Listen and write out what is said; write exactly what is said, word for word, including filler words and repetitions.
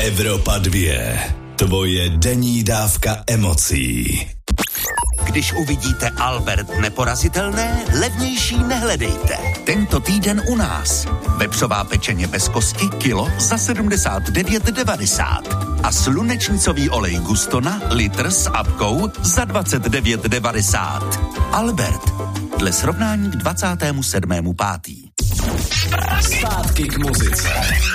Evropa dvě. Tvoje denní dávka emocí. Když uvidíte Albert neporazitelné, levnější nehledejte. Tento týden u nás. Vepřová pečeně bez kosti kilo za sedmdesát devět devadesát. A slunečnicový olej Gustona litr s apkou za dvacet devět devadesát. Albert. Dle srovnání k dvacátému sedmému pátého Zpátky k muzice.